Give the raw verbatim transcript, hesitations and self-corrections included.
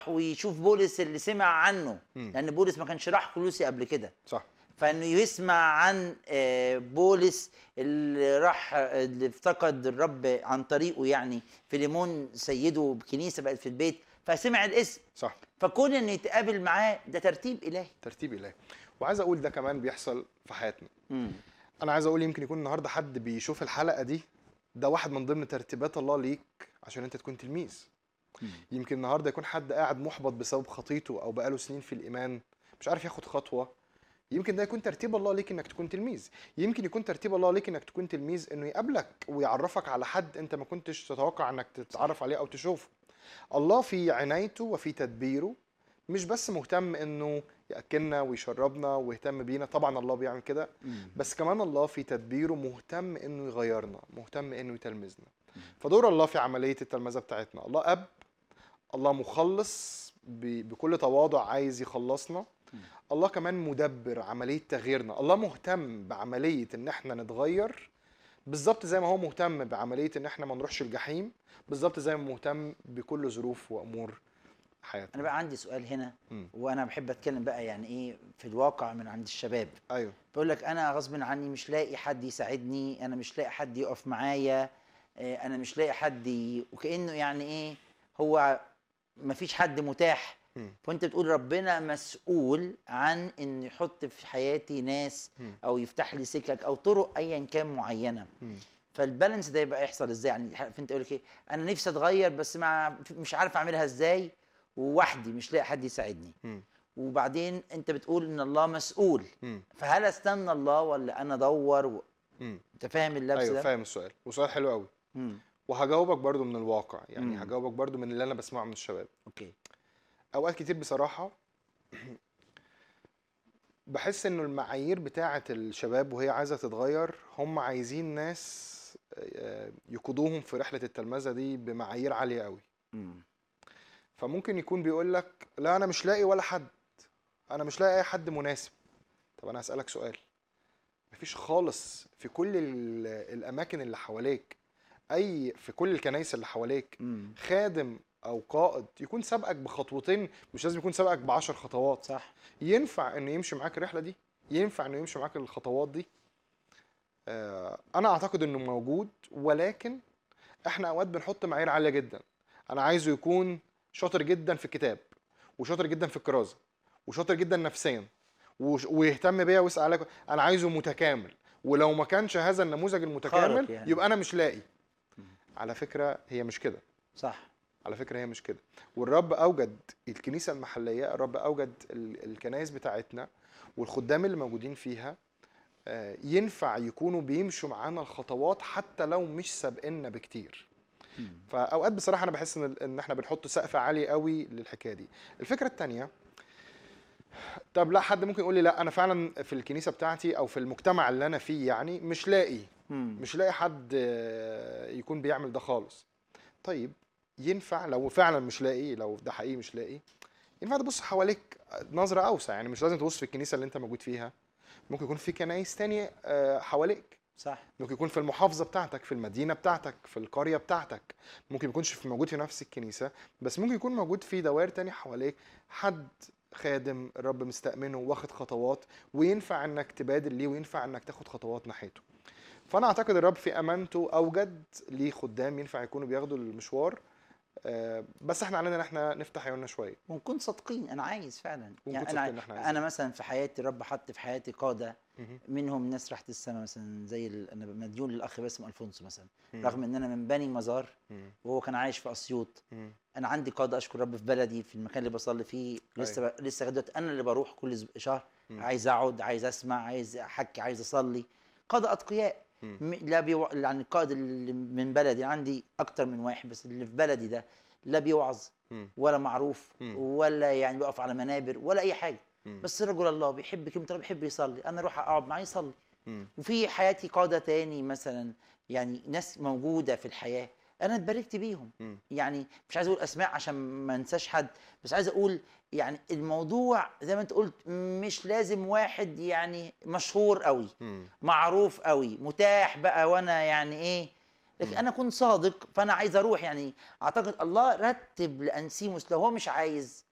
ويشوف بولس اللي سمع عنه، مم. لان بولس ما كانش راح كولوسي قبل كده، صح. فانه يسمع عن آه، بولس اللي راح آه، اللي افتقد الرب عن طريقه، يعني فيليمون سيده بكنيسه بقت في البيت، فسمع الاسم. صح. فكون انه يتقابل معاه ده ترتيب الهي. ترتيب الهي. وعايز اقول ده كمان بيحصل في حياتنا. امم انا عايز اقول يمكن يكون النهارده حد بيشوف الحلقه دي، ده واحد من ضمن ترتيبات الله ليك عشان انت تكون تلميذ. يمكن النهارده يكون حد قاعد محبط بسبب خطيته او بقاله سنين في الايمان مش عارف ياخد خطوه، يمكن ده يكون ترتيب الله ليك انك تكون تلميذ. يمكن يكون ترتيب الله ليك انك تكون تلميذ انه يقابلك ويعرفك على حد انت ما كنتش تتوقع انك تتعرف عليه او تشوفه. الله في عنايته وفي تدبيره مش بس مهتم انه ياكلنا ويشربنا ويهتم بينا، طبعا الله بيعمل كده، بس كمان الله في تدبيره مهتم انه يغيرنا، مهتم انه يتلمذنا. فدور الله في عمليه التلمذه بتاعتنا، الله اب، الله مخلص بكل تواضع عايز يخلصنا. الله كمان مدبر عمليه تغييرنا، الله مهتم بعمليه ان احنا نتغير بالظبط زي ما هو مهتم بعمليه ان احنا ما نروحش الجحيم، بالظبط زي ما مهتم بكل ظروف وامور حياتنا. انا بقى عندي سؤال هنا، م. وانا بحب اتكلم بقى يعني ايه في الواقع من عند الشباب. ايوه. بقول لك انا غصب عني مش لاقي حد يساعدني، انا مش لاقي حد يقف معايا، آه، انا مش لاقي حد ي... وكانه يعني ايه، هو مفيش حد متاح. م. فانت بتقول ربنا مسؤول عن ان يحط في حياتي ناس م. او يفتح لي سكك او طرق ايا كان معينه. م. فالبالانس ده يبقى يحصل ازاي؟ يعني انت يقول لك ايه، انا نفسي اتغير بس مع مش عارف اعملها ازاي ووحدي مش لاقي حد يساعدني. م. وبعدين انت بتقول ان الله مسؤول، م. فهل استنى الله ولا انا ادور و... م. انت فاهم اللبس ايوه ده؟ فاهم السؤال، وسؤال حلو قوي. امم وهجاوبك برضو من الواقع، يعني مم. هجاوبك برضو من اللي انا بسمعه من الشباب. اوكي. اوقات كتير بصراحه بحس انه المعايير بتاعه الشباب وهي عايزه تتغير، هم عايزين ناس آه، يقودوهم في رحله التلمذه دي بمعايير عاليه قوي. امم فممكن يكون بيقول لك لا انا مش لاقي ولا حد، انا مش لاقي اي حد مناسب. طب انا هسالك سؤال، مفيش خالص في كل ال- الاماكن اللي حواليك، اي في كل الكنائس اللي حواليك امم خادم او قائد يكون سابقك بخطوتين؟ مش لازم يكون سابقك بعشر خطوات. صح. ينفع انه يمشي معاك الرحله دي؟ ينفع انه يمشي معاك الخطوات دي؟ آه انا اعتقد انه موجود، ولكن احنا اوقات بنحط معايير عاليه جدا. انا عايزه يكون شاطر جدا في الكتاب، وشاطر جدا في الكرازه، وشاطر جدا نفسيا، وش- ويهتم بيا ويسال عليا. انا عايزه متكامل، ولو ما كانش هذا النموذج المتكامل خارق يعني. يبقى انا مش لاقي. على فكره هي مش كده، صح. على فكره هي مش كده. والرب اوجد الكنيسه المحليه، الرب اوجد ال- الكنائس بتاعتنا والخدام اللي موجودين فيها آه، ينفع يكونوا بيمشوا معانا الخطوات حتى لو مش سابقنا بكتير. مم. فاوقات بصراحه انا بحس ان ان احنا بنحط سقف عالي قوي للحكايه دي. الفكره الثانيه، طب لا حد ممكن يقول لي لا انا فعلا في الكنيسه بتاعتي او في المجتمع اللي انا فيه يعني مش لاقي مم. مش لاقي حد آه، يكون بيعمل ده خالص. طيب ينفع لو فعلا مش لاقي، لو ده حقيقي مش لاقي، ينفع تبص حواليك نظره اوسع. يعني مش لازم تبص في الكنيسه اللي انت موجود فيها، ممكن يكون في كنايس تانية آه، حواليك. صح. ممكن يكون في المحافظه بتاعتك، في المدينه بتاعتك، في القريه بتاعتك. ممكن يكونش في موجود في نفس الكنيسه، بس ممكن يكون موجود في دوائر تانية حواليك حد خادم الرب مستأمنه واخد خطوات، وينفع انك تبادل ليه، وينفع انك تاخد خطوات ناحيته. فانا اعتقد الرب في امانته اوجد ليه خدام ينفع يكونوا بياخدوا المشوار. آه، بس احنا علينا ان احنا نفتح عيوننا شويه ونكون صادقين. انا عايز فعلا ونكون يعني صادقين انا ان احنا عايزين. انا مثلا في حياتي الرب حط في حياتي قاده، مهم. منهم ناس راحت السما مثلا زي ال... انا مديون للاخ باسم الفونسو مثلا، مم. رغم ان انا من بني مزار مم. وهو كان عايش في اسيوط. مم. انا عندي قاده اشكر رب في بلدي في المكان اللي بصلي فيه، لسه ب... لسه لغايه دلوقتي انا اللي بروح كل ز- شهر، مم. عايز اقعد، عايز اسمع، عايز احكي، عايز اصلي. قاده اتقياء. مم. م- لا بيو... يعني القائد اللي من بلدي عندي اكتر من واحد، بس اللي في بلدي ده لا بيوعظ مم. ولا معروف مم. ولا يعني بيقف على منابر ولا اي حاجه، مم. بس رجل الله بيحب كلمه الله، بيحب يصلي، انا اروح اقعد معاه يصلي. مم. وفي حياتي قاده تاني مثلا، يعني ناس موجوده في الحياه انا اتباركت بيهم. مم. يعني مش عايز اقول اسماء عشان ما انساش حد، بس عايز اقول يعني الموضوع زي ما انت قلت مش لازم واحد يعني مشهور قوي، مم. معروف قوي، متاح بقى، وانا يعني ايه لكن مم. انا اكون صادق فانا عايز اروح. يعني اعتقد الله رتب لانسيموس، لو هو مش عايز